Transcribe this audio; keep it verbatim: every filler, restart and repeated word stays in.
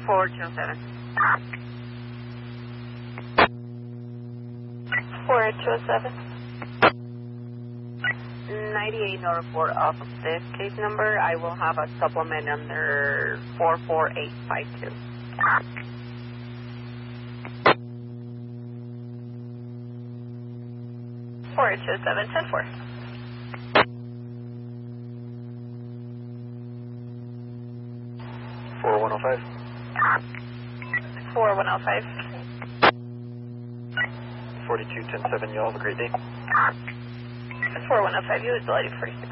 four two seven. four two seven. ninety-eight no report off of this case number. I will have a supplement under four four eight five two. four two seven, ten four. four one oh five. four one oh five. forty-two ten seven, y'all have a great day. four one oh five, you was delighted first.